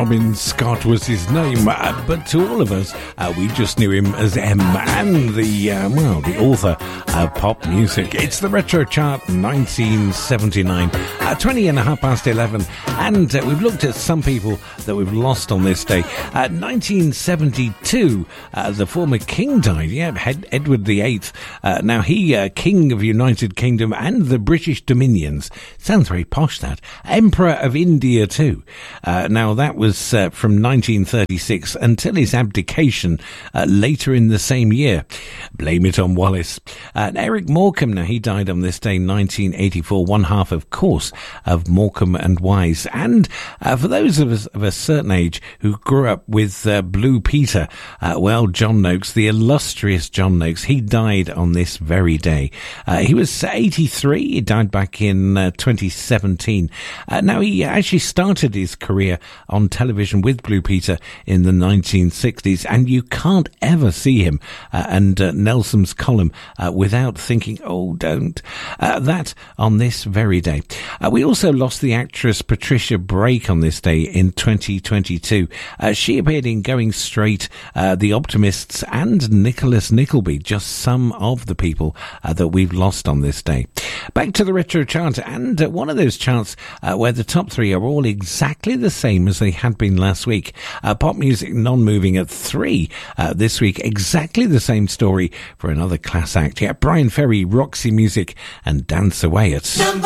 Robin Scott was his name, but to all of us, we just knew him as M and the author of pop music. It's the Retro Chart 1979, 20 and a half past 11, and we've looked at some people that we've lost on this day. 1972, the former king died, Edward VIII. Now he, King of United Kingdom and the British Dominions. Sounds very posh, that. Emperor of India too. Now that was from 1936 until his abdication later in the same year. Blame it on Wallace. Eric Morecambe, now he died on this day, 1984, one half, of course, of Morecambe and Wise. And for those of us of a certain age who grew up with Blue Peter, John Noakes, the illustrious John Noakes, he died on this very day. He was 83. He died back in 2017. Now he actually started his career on television with Blue Peter in the 1960s, and you can't ever see him and Nelson's column without thinking, oh, don't. That on this very day. We also lost the actress Patricia Brake on this day in 2022. She appeared in Going Straight, The Optimists, and Nicholas Nickleby, just some of the people that we've lost on this day. Back to the Retro Chart, and one of those charts where the top three are all exactly the same as they had been last week. Pop music non-moving at 3 this week. Exactly the same story for another class act. Brian Ferry, Roxy Music, and Dance Away at